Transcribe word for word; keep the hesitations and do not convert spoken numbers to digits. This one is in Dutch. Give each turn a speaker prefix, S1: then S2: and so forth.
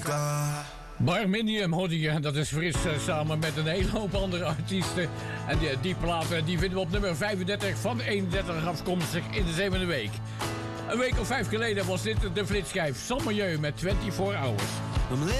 S1: Afrika.
S2: Barminium hoorde je, dat is fris uh, samen met een hele hoop andere artiesten. En die, die platen die vinden we op nummer vijfendertig van eenendertig afkomstig in de zevende week. Een week of vijf geleden was dit de flitschijf Sommieu met vierentwintig hours.